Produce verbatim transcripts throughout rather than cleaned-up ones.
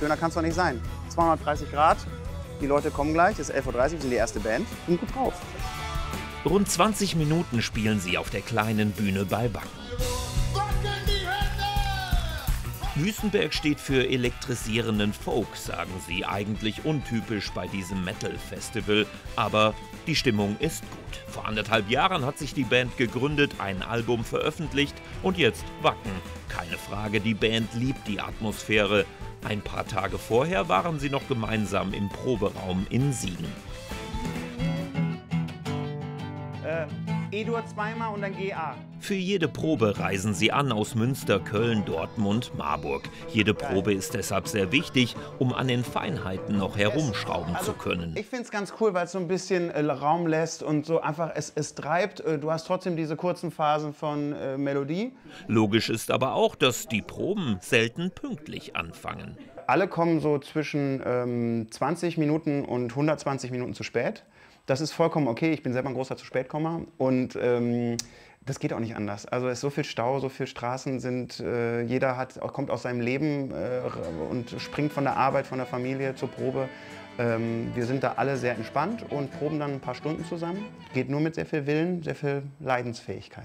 Schöner kann es doch nicht sein. zweihundertdreißig Grad, die Leute kommen gleich, es ist elf Uhr dreißig, wir sind die erste Band, sind gut drauf. Rund zwanzig Minuten spielen sie auf der kleinen Bühne bei Wacken. Wüstenberg steht für elektrisierenden Folk, sagen sie, eigentlich untypisch bei diesem Metal-Festival. Aber die Stimmung ist gut. Vor anderthalb Jahren hat sich die Band gegründet, ein Album veröffentlicht und jetzt Wacken. Keine Frage, die Band liebt die Atmosphäre. Ein paar Tage vorher waren sie noch gemeinsam im Proberaum in Siegen. Äh, E-Dur zweimal und dann G A. Für jede Probe reisen sie an aus Münster, Köln, Dortmund, Marburg. Jede Probe ist deshalb sehr wichtig, um an den Feinheiten noch herumschrauben also, zu können. Ich finde es ganz cool, weil es so ein bisschen äh, Raum lässt und so einfach, es, es treibt. Äh, du hast trotzdem diese kurzen Phasen von äh, Melodie. Logisch ist aber auch, dass die Proben selten pünktlich anfangen. Alle kommen so zwischen ähm, zwanzig Minuten und hundertzwanzig Minuten zu spät. Das ist vollkommen okay, ich bin selber ein großer Zu-Spät-Kommer und ähm, das geht auch nicht anders. Also es ist so viel Stau, so viele Straßen sind, äh, jeder hat, kommt aus seinem Leben äh, und springt von der Arbeit, von der Familie zur Probe. Ähm, wir sind da alle sehr entspannt und proben dann ein paar Stunden zusammen. Geht nur mit sehr viel Willen, sehr viel Leidensfähigkeit.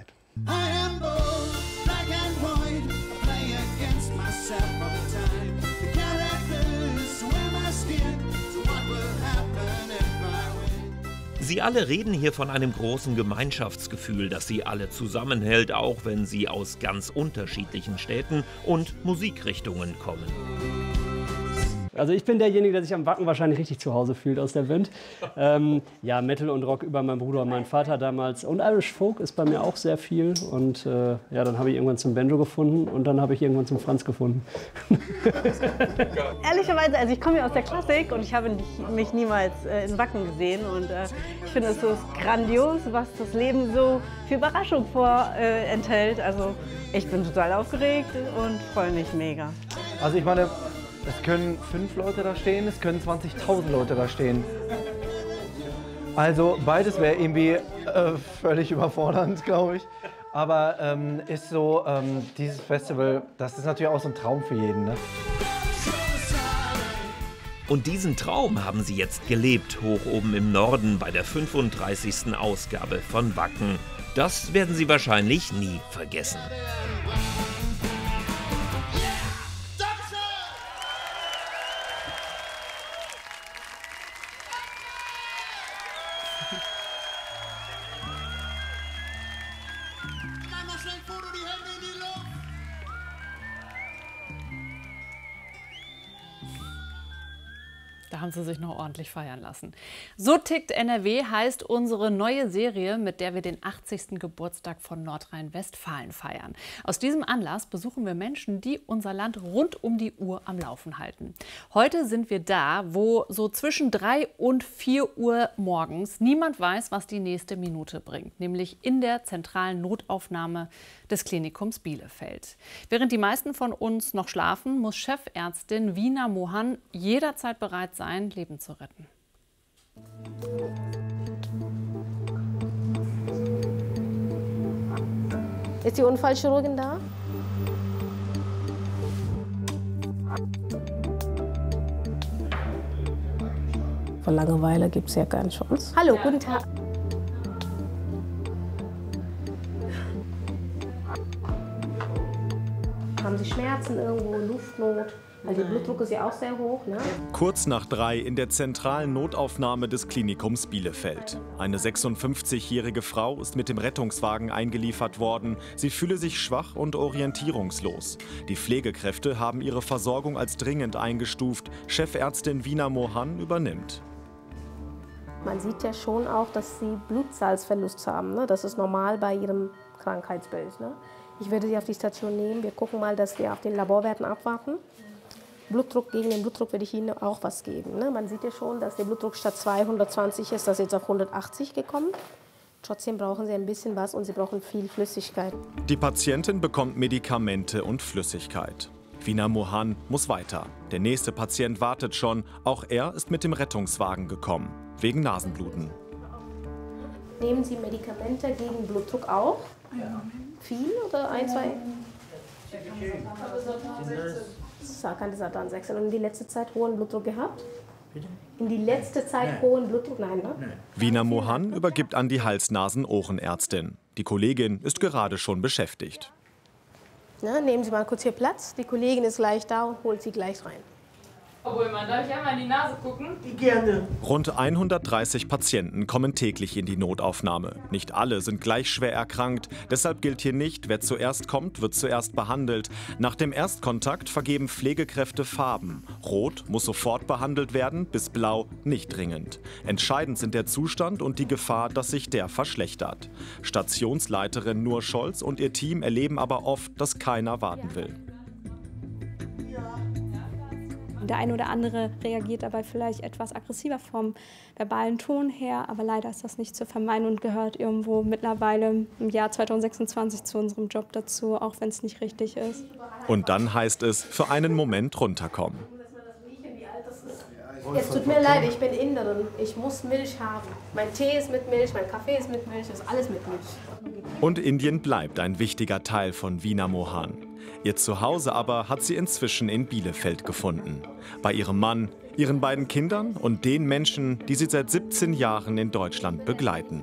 Sie alle reden hier von einem großen Gemeinschaftsgefühl, das sie alle zusammenhält, auch wenn sie aus ganz unterschiedlichen Städten und Musikrichtungen kommen. Also ich bin derjenige, der sich am Wacken wahrscheinlich richtig zu Hause fühlt aus der Band. Ähm, ja, Metal und Rock über meinen Bruder und meinen Vater damals. Und Irish Folk ist bei mir auch sehr viel. Und äh, ja, dann habe ich irgendwann zum Banjo gefunden und dann habe ich irgendwann zum Franz gefunden. Ehrlicherweise, also ich komme ja aus der Klassik und ich habe mich niemals äh, in Wacken gesehen. Und äh, ich finde es so grandios, was das Leben so für Überraschung vor äh, enthält. Also ich bin total aufgeregt und freue mich mega. Also ich meine, es können fünf Leute da stehen, es können zwanzigtausend Leute da stehen. Also beides wäre irgendwie äh, völlig überfordernd, glaube ich. Aber ähm, ist so, ähm, dieses Festival, das ist natürlich auch so ein Traum für jeden, ne? Und diesen Traum haben sie jetzt gelebt, hoch oben im Norden bei der fünfunddreißigsten Ausgabe von Wacken. Das werden sie wahrscheinlich nie vergessen. Da haben sie sich noch ordentlich feiern lassen. So tickt N R W heißt unsere neue Serie, mit der wir den achtzigsten Geburtstag von Nordrhein-Westfalen feiern. Aus diesem Anlass besuchen wir Menschen, die unser Land rund um die Uhr am Laufen halten. Heute sind wir da, wo so zwischen drei und vier Uhr morgens niemand weiß, was die nächste Minute bringt, nämlich in der zentralen Notaufnahme des Klinikums Bielefeld. Während die meisten von uns noch schlafen, muss Chefärztin Veena Mohan jederzeit bereit sein, Leben zu retten. Ist die Unfallchirurgin da? Vor Langeweile gibt es ja keine Chance. Hallo, ja. Guten Tag. Haben Sie Schmerzen irgendwo, Luftnot? Weil der Blutdruck ist ja auch sehr hoch, ne? Kurz nach drei in der zentralen Notaufnahme des Klinikums Bielefeld. Eine sechsundfünfzigjährige Frau ist mit dem Rettungswagen eingeliefert worden. Sie fühle sich schwach und orientierungslos. Die Pflegekräfte haben ihre Versorgung als dringend eingestuft. Chefärztin Veena Mohan übernimmt. Man sieht ja schon auch, dass sie Blutsalzverlust haben, ne? Das ist normal bei ihrem Krankheitsbild, ne? Ich würde sie auf die Station nehmen. Wir gucken mal, dass wir auf den Laborwerten abwarten. Blutdruck, gegen den Blutdruck werde ich Ihnen auch was geben. Ne? Man sieht ja schon, dass der Blutdruck statt zweihundertzwanzig ist, das ist jetzt auf hundertachtzig gekommen. Trotzdem brauchen Sie ein bisschen was und Sie brauchen viel Flüssigkeit. Die Patientin bekommt Medikamente und Flüssigkeit. Veena Mohan muss weiter. Der nächste Patient wartet schon. Auch er ist mit dem Rettungswagen gekommen, wegen Nasenbluten. Nehmen Sie Medikamente gegen Blutdruck auch? Ja. Viel oder ein, zwei? kann dieser dann wechseln. Und in die letzte Zeit hohen Blutdruck gehabt? Bitte? In die letzte Zeit Nein. hohen Blutdruck? Nein, ne? Nein. Wiener Mohan übergibt an die Hals-Nasen-Ohrenärztin. Die Kollegin ist gerade schon beschäftigt. Na, nehmen Sie mal kurz hier Platz. Die Kollegin ist gleich da und holt Sie gleich rein. Obwohl, man darf ich einmal in die Nase gucken? Gerne. Rund hundertdreißig Patienten kommen täglich in die Notaufnahme. Nicht alle sind gleich schwer erkrankt. Deshalb gilt hier nicht, wer zuerst kommt, wird zuerst behandelt. Nach dem Erstkontakt vergeben Pflegekräfte Farben. Rot muss sofort behandelt werden, bis blau nicht dringend. Entscheidend sind der Zustand und die Gefahr, dass sich der verschlechtert. Stationsleiterin Nur Scholz und ihr Team erleben aber oft, dass keiner warten will. Der eine oder andere reagiert dabei vielleicht etwas aggressiver vom verbalen Ton her, aber leider ist das nicht zu vermeiden und gehört irgendwo mittlerweile im Jahr zweitausendsechsundzwanzig zu unserem Job dazu, auch wenn es nicht richtig ist. Und dann heißt es, für einen Moment runterkommen. Es tut mir leid, ich bin Inderin. Ich muss Milch haben. Mein Tee ist mit Milch, mein Kaffee ist mit Milch, ist alles mit Milch. Und Indien bleibt ein wichtiger Teil von Wiener Mohan. Ihr Zuhause aber hat sie inzwischen in Bielefeld gefunden. Bei ihrem Mann, ihren beiden Kindern und den Menschen, die sie seit siebzehn Jahren in Deutschland begleiten.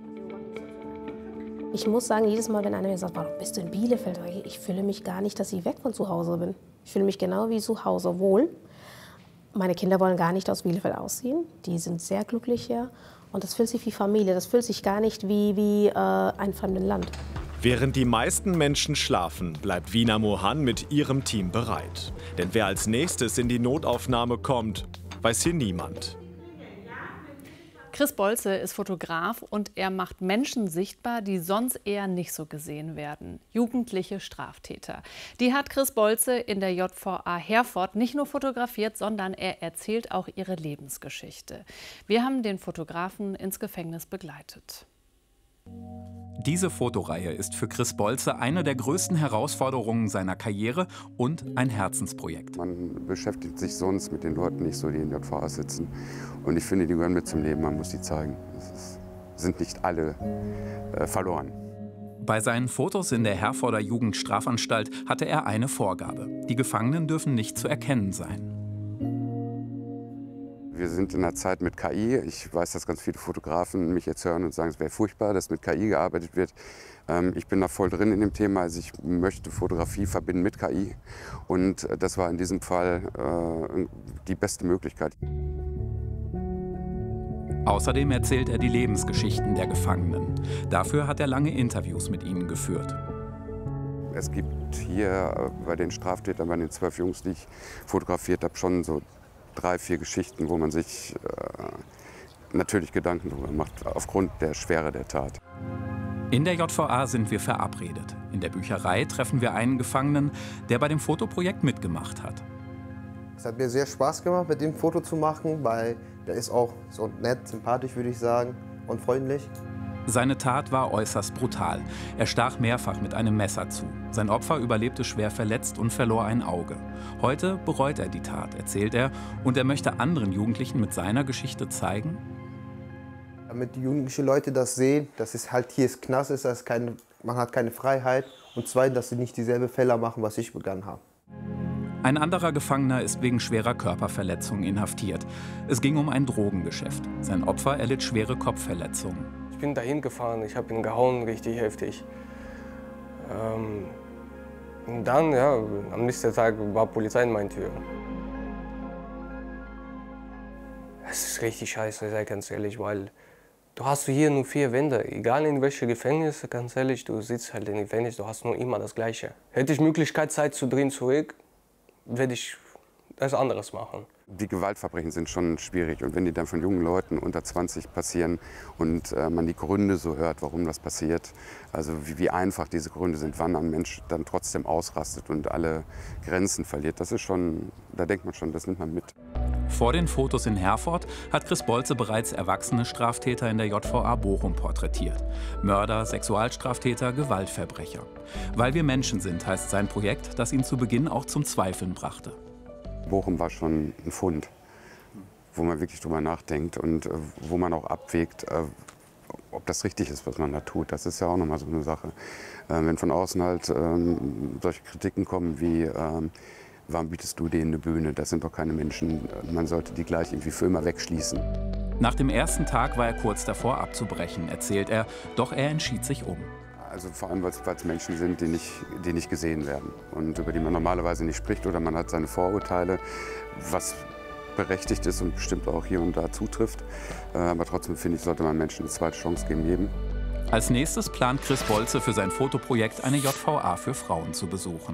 Ich muss sagen, jedes Mal, wenn einer mir sagt, warum bist du in Bielefeld? Ich fühle mich gar nicht, dass ich weg von zu Hause bin. Ich fühle mich genau wie zu Hause wohl. Meine Kinder wollen gar nicht aus Bielefeld ausziehen. Die sind sehr glücklich hier. Und das fühlt sich wie Familie. Das fühlt sich gar nicht wie, wie äh, ein fremdes Land. Während die meisten Menschen schlafen, bleibt Wiener Mohan mit ihrem Team bereit. Denn wer als nächstes in die Notaufnahme kommt, weiß hier niemand. Chris Bolze ist Fotograf und er macht Menschen sichtbar, die sonst eher nicht so gesehen werden. Jugendliche Straftäter. Die hat Chris Bolze in der J V A Herford nicht nur fotografiert, sondern er erzählt auch ihre Lebensgeschichte. Wir haben den Fotografen ins Gefängnis begleitet. Diese Fotoreihe ist für Chris Bolze eine der größten Herausforderungen seiner Karriere und ein Herzensprojekt. Man beschäftigt sich sonst mit den Leuten nicht so, die in der J V A sitzen. Und ich finde, die gehören mit zum Leben, man muss die zeigen. Es sind nicht alle äh, verloren. Bei seinen Fotos in der Herforder Jugendstrafanstalt hatte er eine Vorgabe. Die Gefangenen dürfen nicht zu erkennen sein. Wir sind in einer Zeit mit K I. Ich weiß, dass ganz viele Fotografen mich jetzt hören und sagen, es wäre furchtbar, dass mit K I gearbeitet wird. Ähm, ich bin da voll drin in dem Thema. Also ich möchte Fotografie verbinden mit K I. Und das war in diesem Fall äh, die beste Möglichkeit. Außerdem erzählt er die Lebensgeschichten der Gefangenen. Dafür hat er lange Interviews mit ihnen geführt. Es gibt hier bei den Straftätern, bei den zwölf Jungs, die ich fotografiert habe, schon so drei, vier Geschichten, wo man sich äh, natürlich Gedanken darüber macht, aufgrund der Schwere der Tat. In der J V A sind wir verabredet. In der Bücherei treffen wir einen Gefangenen, der bei dem Fotoprojekt mitgemacht hat. Es hat mir sehr Spaß gemacht, mit dem Foto zu machen, weil der ist auch so nett, sympathisch, würde ich sagen, und freundlich. Seine Tat war äußerst brutal. Er stach mehrfach mit einem Messer zu. Sein Opfer überlebte schwer verletzt und verlor ein Auge. Heute bereut er die Tat, erzählt er, und er möchte anderen Jugendlichen mit seiner Geschichte zeigen, damit die jugendlichen Leute das sehen, dass es halt hier ist Knast ist, dass keine, man hat keine Freiheit, und zweitens, dass sie nicht dieselbe Fehler machen, was ich begangen habe. Ein anderer Gefangener ist wegen schwerer Körperverletzungen inhaftiert. Es ging um ein Drogengeschäft. Sein Opfer erlitt schwere Kopfverletzungen. Ich bin dahin gefahren, ich habe ihn gehauen, richtig heftig. Ähm, und dann, ja, am nächsten Tag war Polizei in meiner Tür. Es ist richtig scheiße, sei ganz ehrlich, weil du hast hier nur vier Wände. Egal in welche Gefängnis, ganz ehrlich, du sitzt halt in Gefängnis, du hast nur immer das Gleiche. Hätte ich Möglichkeit, Zeit zu drehen zurück, werde ich das anderes machen. Die Gewaltverbrechen sind schon schwierig, und wenn die dann von jungen Leuten unter zwanzig passieren und äh, man die Gründe so hört, warum das passiert, also wie, wie einfach diese Gründe sind, wann ein Mensch dann trotzdem ausrastet und alle Grenzen verliert, das ist schon, da denkt man schon, das nimmt man mit. Vor den Fotos in Herford hat Chris Bolze bereits erwachsene Straftäter in der J V A Bochum porträtiert. Mörder, Sexualstraftäter, Gewaltverbrecher. Weil wir Menschen sind, heißt sein Projekt, das ihn zu Beginn auch zum Zweifeln brachte. Bochum war schon ein Fund, wo man wirklich drüber nachdenkt und äh, wo man auch abwägt, äh, ob das richtig ist, was man da tut. Das ist ja auch nochmal so eine Sache. Äh, wenn von außen halt ähm, solche Kritiken kommen wie, ähm, Warum bietest du denen eine Bühne? Das sind doch keine Menschen. Man sollte die gleich irgendwie für immer wegschließen. Nach dem ersten Tag war er kurz davor abzubrechen, erzählt er. Doch er entschied sich um. Also vor allem, weil es Menschen sind, die nicht, die nicht gesehen werden und über die man normalerweise nicht spricht, oder man hat seine Vorurteile, was berechtigt ist und bestimmt auch hier und da zutrifft. Aber trotzdem finde ich, sollte man Menschen eine zweite Chance geben, jedem. Als nächstes plant Chris Bolze für sein Fotoprojekt eine J V A für Frauen zu besuchen.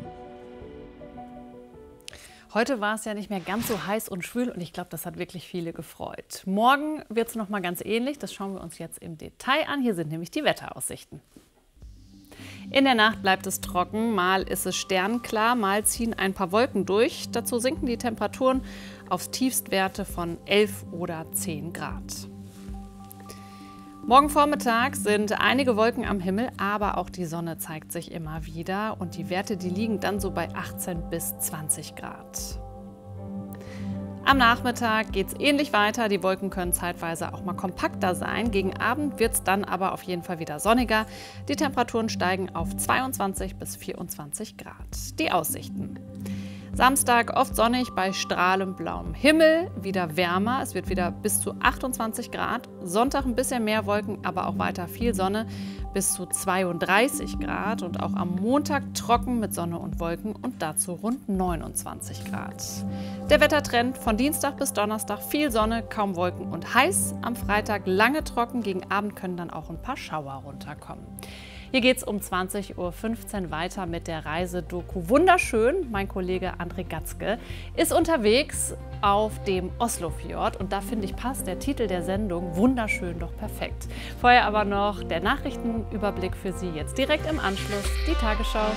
Heute war es ja nicht mehr ganz so heiß und schwül und ich glaube, das hat wirklich viele gefreut. Morgen wird es noch mal ganz ähnlich, das schauen wir uns jetzt im Detail an. Hier sind nämlich die Wetteraussichten. In der Nacht bleibt es trocken, mal ist es sternklar, mal ziehen ein paar Wolken durch. Dazu sinken die Temperaturen auf Tiefstwerte von elf oder zehn Grad. Morgen Vormittag sind einige Wolken am Himmel, aber auch die Sonne zeigt sich immer wieder und die Werte, die liegen dann so bei achtzehn bis zwanzig Grad. Am Nachmittag geht es ähnlich weiter, die Wolken können zeitweise auch mal kompakter sein. Gegen Abend wird es dann aber auf jeden Fall wieder sonniger. Die Temperaturen steigen auf zweiundzwanzig bis vierundzwanzig Grad. Die Aussichten. Samstag oft sonnig bei strahlend blauem Himmel, wieder wärmer, es wird wieder bis zu achtundzwanzig Grad. Sonntag ein bisschen mehr Wolken, aber auch weiter viel Sonne, bis zu zweiunddreißig Grad. Und auch am Montag trocken mit Sonne und Wolken und dazu rund neunundzwanzig Grad. Der Wettertrend von Dienstag bis Donnerstag viel Sonne, kaum Wolken und heiß. Am Freitag lange trocken, gegen Abend können dann auch ein paar Schauer runterkommen. Hier geht es um zwanzig Uhr fünfzehn weiter mit der Reisedoku Wunderschön. Mein Kollege André Gatzke ist unterwegs auf dem Oslofjord und da finde ich passt der Titel der Sendung Wunderschön doch perfekt. Vorher aber noch der Nachrichtenüberblick für Sie jetzt direkt im Anschluss, die Tagesschau.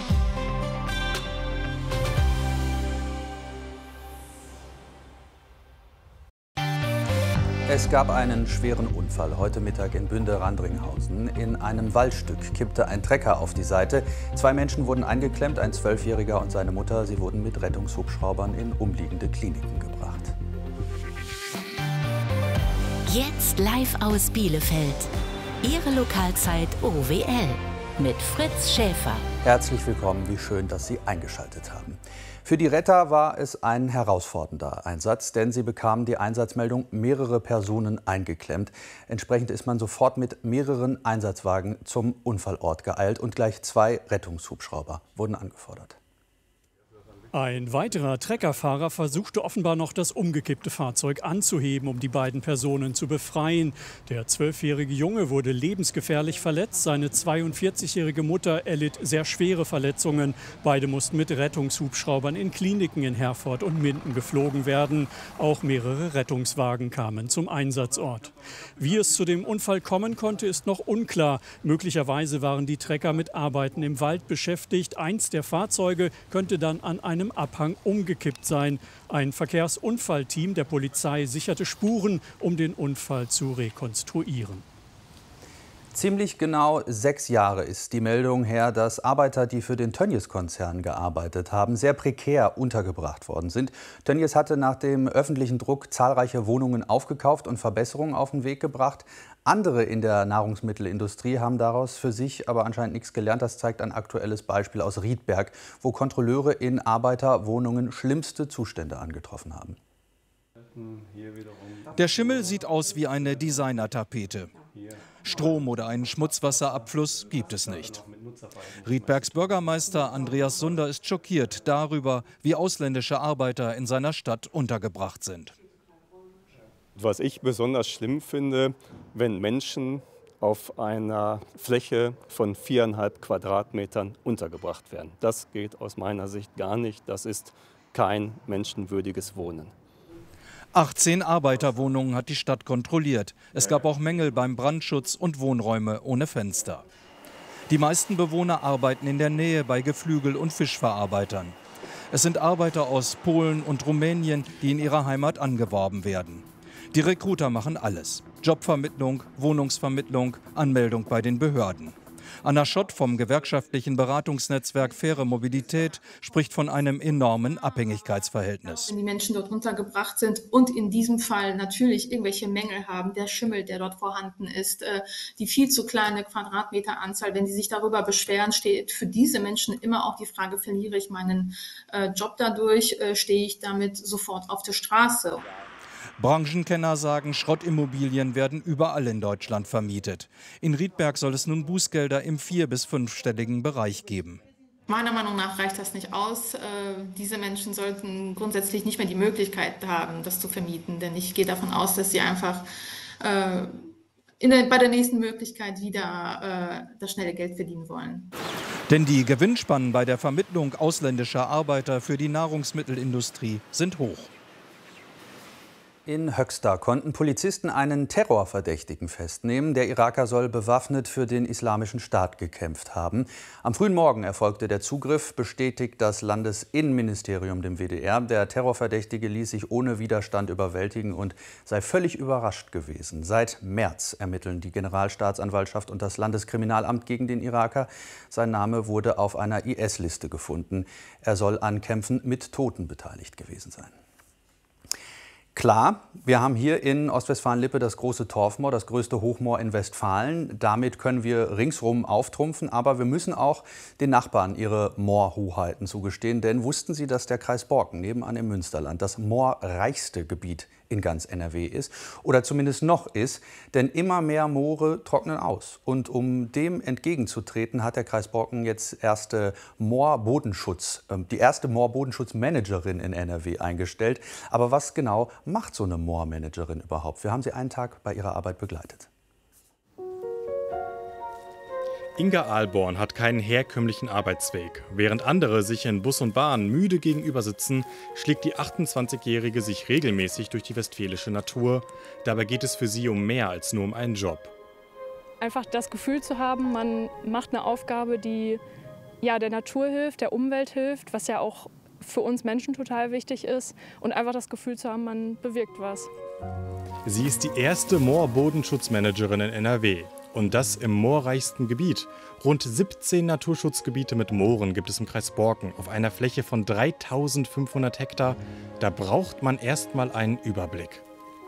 Es gab einen schweren Unfall heute Mittag in Bünde-Randringhausen. In einem Waldstück kippte ein Trecker auf die Seite. Zwei Menschen wurden eingeklemmt, ein Zwölfjähriger und seine Mutter. Sie wurden mit Rettungshubschraubern in umliegende Kliniken gebracht. Jetzt live aus Bielefeld. Ihre Lokalzeit O W L mit Fritz Schäfer. Herzlich willkommen, wie schön, dass Sie eingeschaltet haben. Für die Retter war es ein herausfordernder Einsatz, denn sie bekamen die Einsatzmeldung, mehrere Personen eingeklemmt. Entsprechend ist man sofort mit mehreren Einsatzwagen zum Unfallort geeilt und gleich zwei Rettungshubschrauber wurden angefordert. Ein weiterer Treckerfahrer versuchte offenbar noch das umgekippte Fahrzeug anzuheben, um die beiden Personen zu befreien. Der zwölfjährige Junge wurde lebensgefährlich verletzt. Seine zweiundvierzigjährige Mutter erlitt sehr schwere Verletzungen. Beide mussten mit Rettungshubschraubern in Kliniken in Herford und Minden geflogen werden. Auch mehrere Rettungswagen kamen zum Einsatzort. Wie es zu dem Unfall kommen konnte, ist noch unklar. Möglicherweise waren die Trecker mit Arbeiten im Wald beschäftigt. Eins der Fahrzeuge könnte dann an einem Abhang umgekippt sein. Ein Verkehrsunfallteam der Polizei sicherte Spuren, um den Unfall zu rekonstruieren. Ziemlich genau sechs Jahre ist die Meldung her, dass Arbeiter, die für den Tönnies-Konzern gearbeitet haben, sehr prekär untergebracht worden sind. Tönnies hatte nach dem öffentlichen Druck zahlreiche Wohnungen aufgekauft und Verbesserungen auf den Weg gebracht. Andere in der Nahrungsmittelindustrie haben daraus für sich aber anscheinend nichts gelernt. Das zeigt ein aktuelles Beispiel aus Riedberg, wo Kontrolleure in Arbeiterwohnungen schlimmste Zustände angetroffen haben. Der Schimmel sieht aus wie eine Designertapete. Strom oder einen Schmutzwasserabfluss gibt es nicht. Riedbergs Bürgermeister Andreas Sunder ist schockiert darüber, wie ausländische Arbeiter in seiner Stadt untergebracht sind. Was ich besonders schlimm finde, wenn Menschen auf einer Fläche von viereinhalb Quadratmetern untergebracht werden. Das geht aus meiner Sicht gar nicht. Das ist kein menschenwürdiges Wohnen. achtzehn Arbeiterwohnungen hat die Stadt kontrolliert. Es gab auch Mängel beim Brandschutz und Wohnräume ohne Fenster. Die meisten Bewohner arbeiten in der Nähe bei Geflügel- und Fischverarbeitern. Es sind Arbeiter aus Polen und Rumänien, die in ihrer Heimat angeworben werden. Die Recruiter machen alles. Jobvermittlung, Wohnungsvermittlung, Anmeldung bei den Behörden. Anna Schott vom gewerkschaftlichen Beratungsnetzwerk Faire Mobilität spricht von einem enormen Abhängigkeitsverhältnis. Wenn die Menschen dort untergebracht sind und in diesem Fall natürlich irgendwelche Mängel haben, der Schimmel, der dort vorhanden ist, die viel zu kleine Quadratmeteranzahl, wenn sie sich darüber beschweren, steht für diese Menschen immer auch die Frage, verliere ich meinen Job dadurch, stehe ich damit sofort auf der Straße. Branchenkenner sagen, Schrottimmobilien werden überall in Deutschland vermietet. In Riedberg soll es nun Bußgelder im vier- bis fünfstelligen Bereich geben. Meiner Meinung nach reicht das nicht aus. Diese Menschen sollten grundsätzlich nicht mehr die Möglichkeit haben, das zu vermieten. Denn ich gehe davon aus, dass sie einfach in der, bei der nächsten Möglichkeit wieder das schnelle Geld verdienen wollen. Denn die Gewinnspannen bei der Vermittlung ausländischer Arbeiter für die Nahrungsmittelindustrie sind hoch. In Höxter konnten Polizisten einen Terrorverdächtigen festnehmen. Der Iraker soll bewaffnet für den Islamischen Staat gekämpft haben. Am frühen Morgen erfolgte der Zugriff, bestätigt das Landesinnenministerium dem W D R. Der Terrorverdächtige ließ sich ohne Widerstand überwältigen und sei völlig überrascht gewesen. Seit März ermitteln die Generalstaatsanwaltschaft und das Landeskriminalamt gegen den Iraker. Sein Name wurde auf einer I S-Liste gefunden. Er soll an Kämpfen mit Toten beteiligt gewesen sein. Klar, wir haben hier in Ostwestfalen-Lippe das große Torfmoor, das größte Hochmoor in Westfalen. Damit können wir ringsrum auftrumpfen, aber wir müssen auch den Nachbarn ihre Moorhoheiten zugestehen. Denn wussten Sie, dass der Kreis Borken nebenan im Münsterland das moorreichste Gebiet in ganz N R W ist oder zumindest noch ist, denn immer mehr Moore trocknen aus. Und um dem entgegenzutreten, hat der Kreis Borken jetzt erste Moorbodenschutz, äh, die erste Moorbodenschutzmanagerin in N R W eingestellt. Aber was genau macht so eine Moormanagerin überhaupt? Wir haben sie einen Tag bei ihrer Arbeit begleitet. Inga Ahlborn hat keinen herkömmlichen Arbeitsweg. Während andere sich in Bus und Bahn müde gegenüber sitzen, schlägt die achtundzwanzigjährige sich regelmäßig durch die westfälische Natur. Dabei geht es für sie um mehr als nur um einen Job. Einfach das Gefühl zu haben, man macht eine Aufgabe, die ja, der Natur hilft, der Umwelt hilft, was ja auch für uns Menschen total wichtig ist. Und einfach das Gefühl zu haben, man bewirkt was. Sie ist die erste Moorbodenschutzmanagerin in N R W. Und das im moorreichsten Gebiet. Rund siebzehn Naturschutzgebiete mit Mooren gibt es im Kreis Borken auf einer Fläche von dreitausendfünfhundert Hektar. Da braucht man erst mal einen Überblick.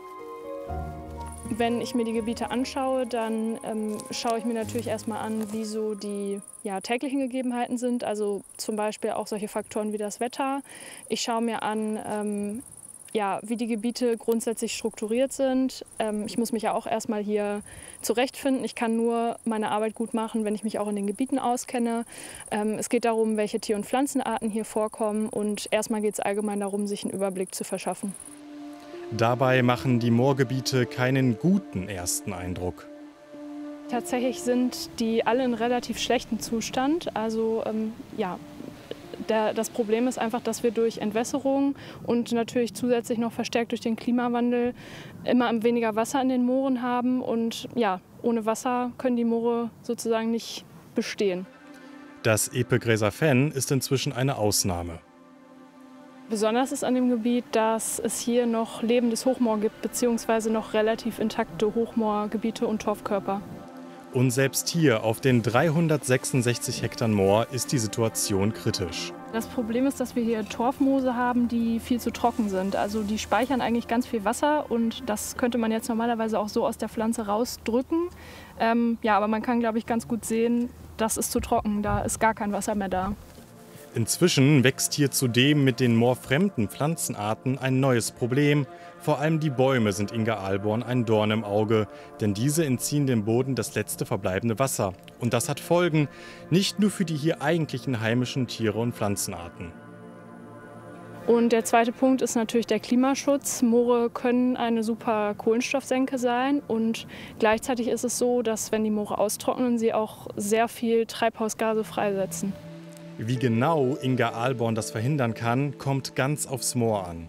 Wenn ich mir die Gebiete anschaue, dann ähm, schaue ich mir natürlich erstmal an, wie so die ja, täglichen Gegebenheiten sind. Also zum Beispiel auch solche Faktoren wie das Wetter. Ich schaue mir an, ähm, ja, wie die Gebiete grundsätzlich strukturiert sind. Ähm, ich muss mich ja auch erstmal hier zurechtfinden. Ich kann nur meine Arbeit gut machen, wenn ich mich auch in den Gebieten auskenne. Ähm, es geht darum, welche Tier- und Pflanzenarten hier vorkommen. Und erstmal geht es allgemein darum, sich einen Überblick zu verschaffen. Dabei machen die Moorgebiete keinen guten ersten Eindruck. Tatsächlich sind die alle in relativ schlechtem Zustand. Also ähm, ja, der, das Problem ist einfach, dass wir durch Entwässerung und natürlich zusätzlich noch verstärkt durch den Klimawandel immer weniger Wasser in den Mooren haben. Und ja, ohne Wasser können die Moore sozusagen nicht bestehen. Das Epegräser-Fenn ist inzwischen eine Ausnahme. Besonders ist an dem Gebiet, dass es hier noch lebendes Hochmoor gibt, beziehungsweise noch relativ intakte Hochmoorgebiete und Torfkörper. Und selbst hier auf den dreihundertsechsundsechzig Hektar Moor ist die Situation kritisch. Das Problem ist, dass wir hier Torfmoose haben, die viel zu trocken sind. Also die speichern eigentlich ganz viel Wasser und das könnte man jetzt normalerweise auch so aus der Pflanze rausdrücken. Ähm, ja, aber man kann, glaube ich, ganz gut sehen, das ist zu trocken, da ist gar kein Wasser mehr da. Inzwischen wächst hier zudem mit den moorfremden Pflanzenarten ein neues Problem. Vor allem die Bäume sind Inga Ahlborn ein Dorn im Auge, denn diese entziehen dem Boden das letzte verbleibende Wasser. Und das hat Folgen, nicht nur für die hier eigentlichen heimischen Tiere und Pflanzenarten. Und der zweite Punkt ist natürlich der Klimaschutz. Moore können eine super Kohlenstoffsenke sein und gleichzeitig ist es so, dass wenn die Moore austrocknen, sie auch sehr viel Treibhausgase freisetzen. Wie genau Inga Ahlborn das verhindern kann, kommt ganz aufs Moor an.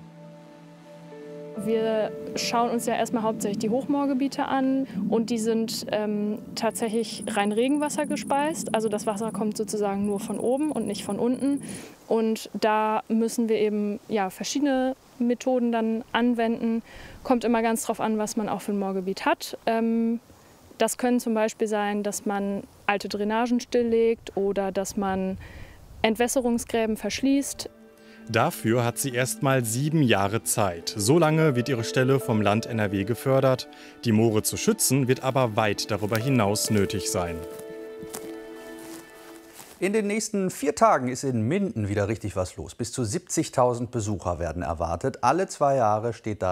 Wir schauen uns ja erstmal hauptsächlich die Hochmoorgebiete an und die sind ähm, tatsächlich rein Regenwasser gespeist. Also das Wasser kommt sozusagen nur von oben und nicht von unten. Und da müssen wir eben ja, verschiedene Methoden dann anwenden. Kommt immer ganz drauf an, was man auch für ein Moorgebiet hat. Ähm, Das können zum Beispiel sein, dass man alte Drainagen stilllegt oder dass man Entwässerungsgräben verschließt. Dafür hat sie erst mal sieben Jahre Zeit. So lange wird ihre Stelle vom Land N R W gefördert. Die Moore zu schützen wird aber weit darüber hinaus nötig sein. In den nächsten vier Tagen ist in Minden wieder richtig was los. Bis zu siebzigtausend Besucher werden erwartet. Alle zwei Jahre steht da